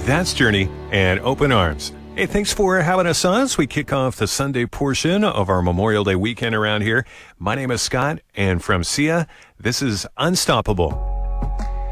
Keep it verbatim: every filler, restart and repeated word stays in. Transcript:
That's Journey and Open Arms. Hey, thanks for having us on as we kick off the Sunday portion of our Memorial Day weekend around here. My name is Scott, and from S I A, this is Unstoppable.